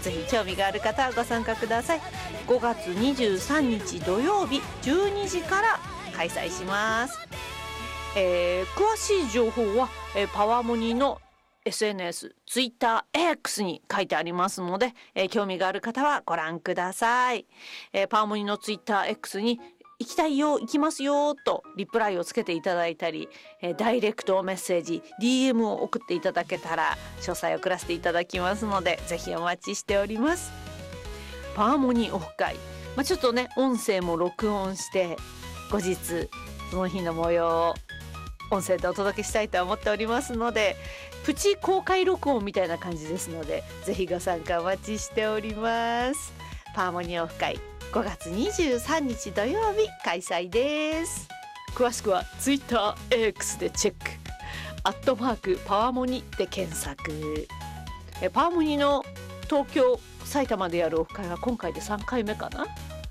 ぜひ興味がある方はご参加ください。5月23日土曜日12時から開催します。詳しい情報は、パワーモニの SNS、ツイッター、X に書いてありますので、興味がある方はご覧ください。パワーモニのツイッター、X に行きたいよ、行きますよとリプライをつけていただいたり、ダイレクトメッセージ DM を送っていただけたら詳細を送らせていただきますので、ぜひお待ちしております。パワーモニオフ会、ちょっとね音声も録音して後日その日の模様を音声でお届けしたいと思っておりますので、プチ公開録音みたいな感じですので、ぜひご参加お待ちしております。パワーモニオフ会5月23日土曜日開催です。詳しくは Twitter、X でチェック、@パワーモニで検索。パワーモニの東京埼玉でやるオフ会は今回で3回目かな。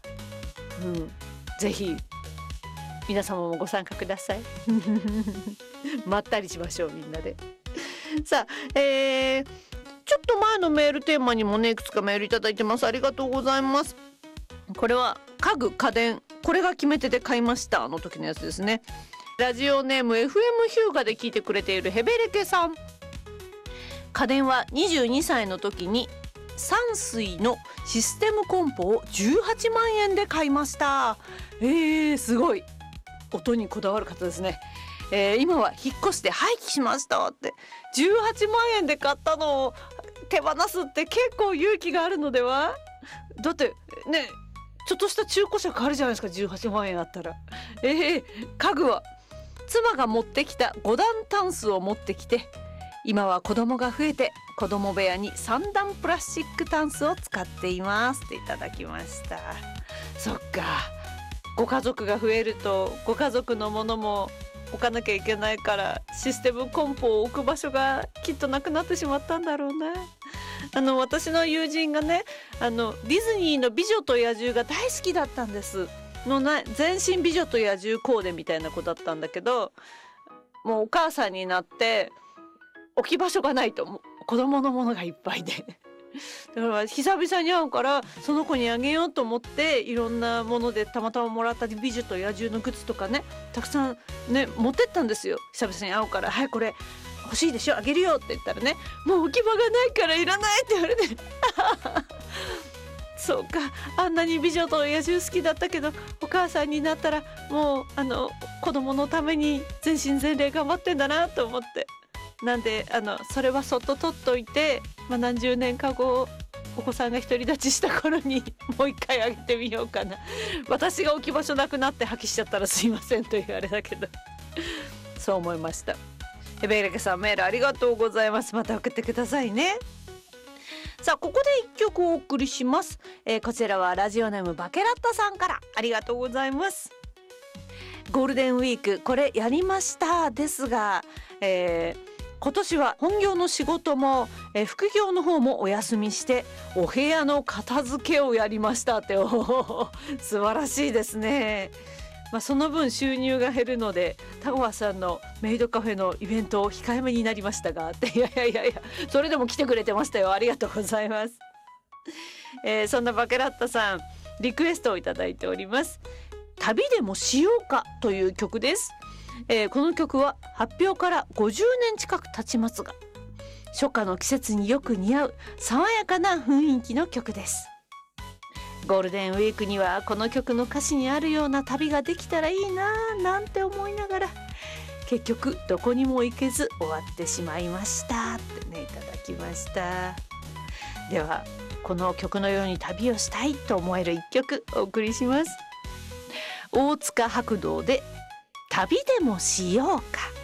ぜひ皆様もご参加ください。まったりしましょう、みんなで。さあ、ちょっと前のメールテーマにもねいくつかメールいただいてます。ありがとうございます。これは家具家電これが決め手で買いましたの時のやつですね。ラジオネーム FM ヒューガで聞いてくれているヘベレケさん。家電は22歳の時にサンスイのシステムコンポを18万円で買いました。すごい音にこだわる方ですね。今は引っ越して廃棄しましたって。18万円で買ったのを手放すって結構勇気があるのでは。だってね、ちょっとした中古車買えるじゃないですか、18万円あったら。家具は妻が持ってきた5段タンスを持ってきて、今は子供が増えて子供部屋に3段プラスチックタンスを使っていますっていただきました。そっか、ご家族が増えるとご家族のものも置かなきゃいけないから、システムコンポを置く場所がきっとなくなってしまったんだろうな。私の友人がね、ディズニーの美女と野獣が大好きだったんですのな、全身美女と野獣コーデみたいな子だったんだけど、もうお母さんになって置き場所がないと、子供のものがいっぱいでだから久々に会うからその子にあげようと思って、いろんなものでたまたまもらった美女と野獣のグッズとかね、たくさんね持ってったんですよ。久々に会うから、はいこれ欲しいでしょ、あげるよって言ったらね、もう置き場がないからいらないって言われてそうか、あんなに美女と野獣好きだったけど、お母さんになったらもう子供のために全身全霊頑張ってんだなと思って、なんでそれはそっと取っといて、何十年か後お子さんが独り立ちした頃にもう一回あげてみようかな。私が置き場所なくなって破棄しちゃったらすいませんというあれだけどそう思いました。ヘベレケさん、メールありがとうございます。また送ってくださいね。さあ、ここで一曲お送りします。こちらはラジオネームバケラッタさんから、ありがとうございます。ゴールデンウィークこれやりましたですが、今年は本業の仕事も、副業の方もお休みしてお部屋の片付けをやりましたって。素晴らしいですね。その分収入が減るので、田川さんのメイドカフェのイベントを控えめになりましたがって、いやそれでも来てくれてましたよ。ありがとうございます。そんなバケラッタさん、リクエストをいただいております。旅でもしようかという曲です。この曲は発表から50年近く経ちますが、初夏の季節によく似合う爽やかな雰囲気の曲です。ゴールデンウィークにはこの曲の歌詞にあるような旅ができたらいいななんて思いながら、結局どこにも行けず終わってしまいましたってね、いただきました。ではこの曲のように旅をしたいと思える一曲お送りします。大塚白道で旅でもしようか。